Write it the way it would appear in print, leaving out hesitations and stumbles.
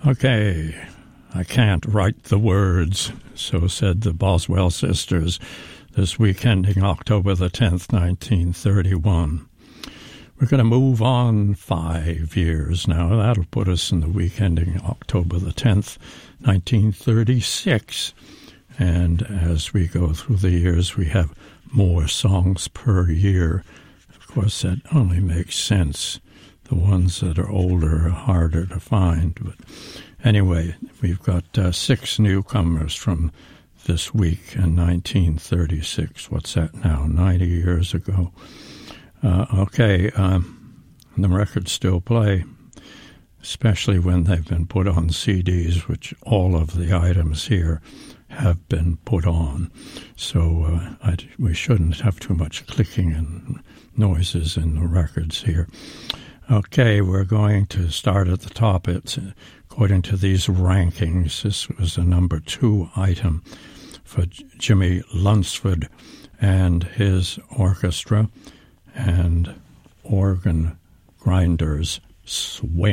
Okay, I can't write the words, so said the Boswell sisters this week ending October the 10th, 1931. We're going to move on 5 years now. That'll put us in the week ending October the 10th, 1936. And as we go through the years, we have more songs per year. Of course, that only makes sense. The ones that are older are harder to find. But anyway, we've got 6 newcomers from this week in 1936. What's that now? 90 years ago. The records still play, especially when they've been put on CDs, which all of the items here have been put on. So we shouldn't have too much clicking and noises in the records here. Okay, we're going to start at the top. It's according to these rankings. This was the number 2 item for Jimmy Lunceford and his orchestra and organ grinders swing.